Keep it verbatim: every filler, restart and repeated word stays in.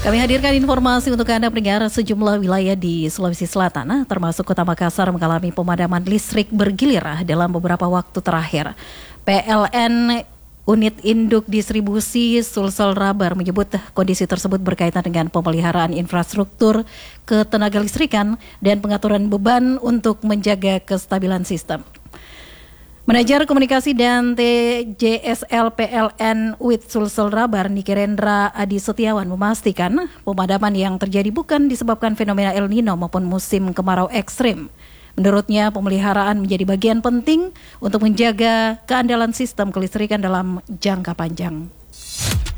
Kami hadirkan informasi untuk Anda pendengar. Sejumlah wilayah di Sulawesi Selatan, termasuk Kota Makassar, mengalami pemadaman listrik bergilir dalam beberapa waktu terakhir. P L N Unit Induk Distribusi Sulsel Rabar menyebut kondisi tersebut berkaitan dengan pemeliharaan infrastruktur ketenaga listrikan dan pengaturan beban untuk menjaga kestabilan sistem. Manajer Komunikasi dan T J S L P L N U I T Sulsel Rabar, Niki Rendra Adi Setiawan, memastikan pemadaman yang terjadi bukan disebabkan fenomena El Nino maupun musim kemarau ekstrim. Menurutnya, pemeliharaan menjadi bagian penting untuk menjaga keandalan sistem kelistrikan dalam jangka panjang.